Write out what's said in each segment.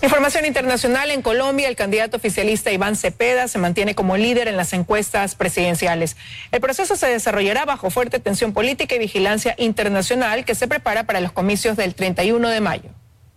Información internacional. En Colombia, el candidato oficialista Iván Cepeda se mantiene como líder en las encuestas presidenciales. El proceso se desarrollará bajo fuerte tensión política y vigilancia internacional que se prepara para los comicios del 31 de mayo.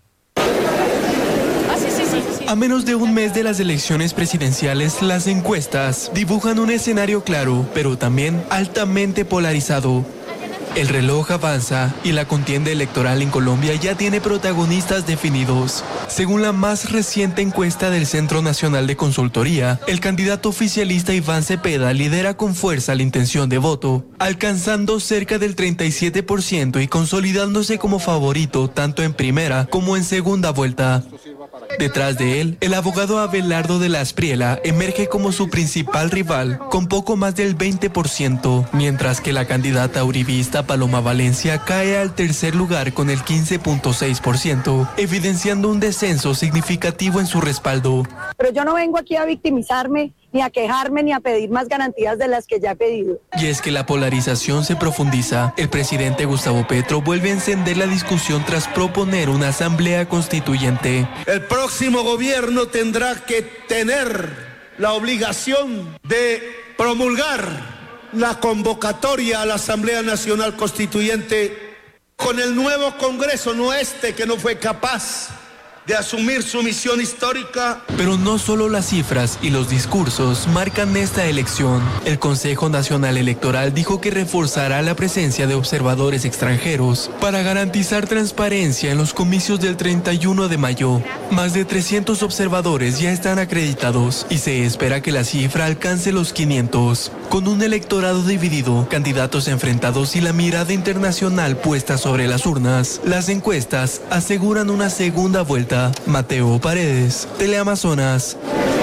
A menos de un mes de las elecciones presidenciales, las encuestas dibujan un escenario claro, pero también altamente polarizado. El reloj avanza y la contienda electoral en Colombia ya tiene protagonistas definidos. Según la más reciente encuesta del Centro Nacional de Consultoría, el candidato oficialista Iván Cepeda lidera con fuerza la intención de voto, alcanzando cerca del 37% y consolidándose como favorito tanto en primera como en segunda vuelta. Detrás de él, el abogado Abelardo de la Espriella emerge como su principal rival, con poco más del 20%, mientras que la candidata uribista Paloma Valencia cae al tercer lugar con el 15.6%, evidenciando un descenso significativo en su respaldo. Pero yo no vengo aquí a victimizarme, ni a quejarme, ni a pedir más garantías de las que ya he pedido. Y es que la polarización se profundiza. El presidente Gustavo Petro vuelve a encender la discusión tras proponer una asamblea constituyente. El próximo gobierno tendrá que tener la obligación de promulgar la convocatoria a la Asamblea Nacional Constituyente con el nuevo Congreso, no este que no fue capaz de asumir su misión histórica. Pero no solo las cifras y los discursos marcan esta elección. El Consejo Nacional Electoral dijo que reforzará la presencia de observadores extranjeros para garantizar transparencia en los comicios del 31 de mayo. Más de 300 observadores ya están acreditados y se espera que la cifra alcance los 500. Con un electorado dividido, candidatos enfrentados y la mirada internacional puesta sobre las urnas, las encuestas aseguran una segunda vuelta. Mateo Paredes, Teleamazonas.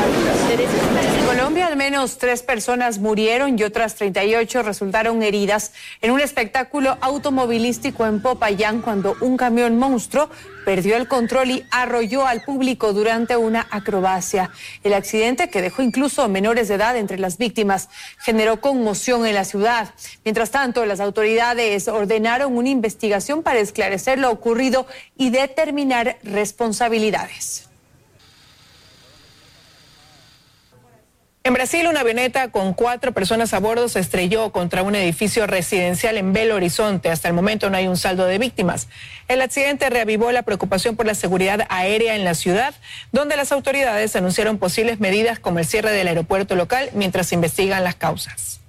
En Colombia, al menos 3 personas murieron y otras 38 resultaron heridas en un espectáculo automovilístico en Popayán cuando un camión monstruo perdió el control y arrolló al público durante una acrobacia. El accidente, que dejó incluso menores de edad entre las víctimas, generó conmoción en la ciudad. Mientras tanto, las autoridades ordenaron una investigación para esclarecer lo ocurrido y determinar responsabilidades. En Brasil, una avioneta con 4 personas a bordo se estrelló contra un edificio residencial en Belo Horizonte. Hasta el momento no hay un saldo de víctimas. El accidente reavivó la preocupación por la seguridad aérea en la ciudad, donde las autoridades anunciaron posibles medidas como el cierre del aeropuerto local mientras se investigan las causas.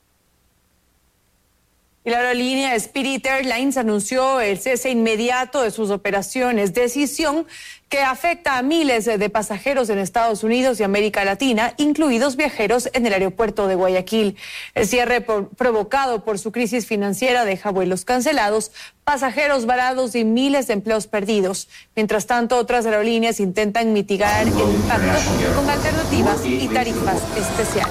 Y la aerolínea Spirit Airlines anunció el cese inmediato de sus operaciones, decisión que afecta a miles de pasajeros en Estados Unidos y América Latina, incluidos viajeros en el aeropuerto de Guayaquil. El cierre provocado por su crisis financiera deja vuelos cancelados, pasajeros varados y miles de empleos perdidos. Mientras tanto, otras aerolíneas intentan mitigar el impacto con alternativas y tarifas especiales.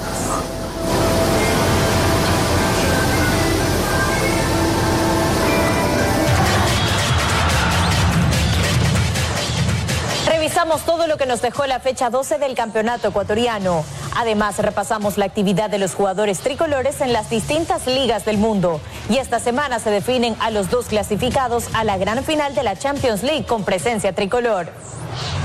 Revisamos todo lo que nos dejó la fecha 12 del campeonato ecuatoriano. Además, repasamos la actividad de los jugadores tricolores en las distintas ligas del mundo. Y esta semana se definen a los 2 clasificados a la gran final de la Champions League con presencia tricolor.